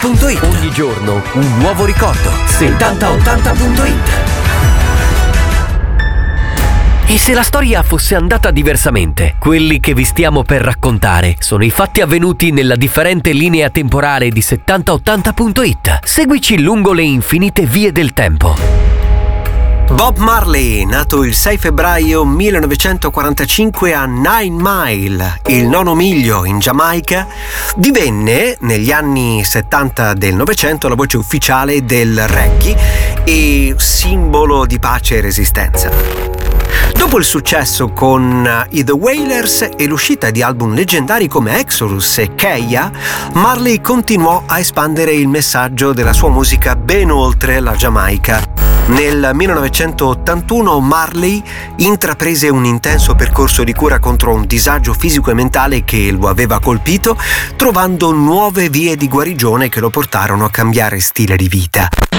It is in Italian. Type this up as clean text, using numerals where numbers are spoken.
7080.it. Ogni giorno un nuovo ricordo. 7080.it. E se la storia fosse andata diversamente? Quelli che vi stiamo per raccontare sono i fatti avvenuti nella differente linea temporale di 7080.it. Seguici lungo le infinite vie del tempo. Bob Marley, nato il 6 febbraio 1945 a Nine Mile, il nono miglio in Giamaica, divenne negli anni 70 del Novecento la voce ufficiale del reggae e simbolo di pace e resistenza. Dopo il successo con i The Wailers e l'uscita di album leggendari come Exodus e Keia, Marley continuò a espandere il messaggio della sua musica ben oltre la Giamaica. Nel 1981 Marley intraprese un intenso percorso di cura contro un disagio fisico e mentale che lo aveva colpito, trovando nuove vie di guarigione che lo portarono a cambiare stile di vita.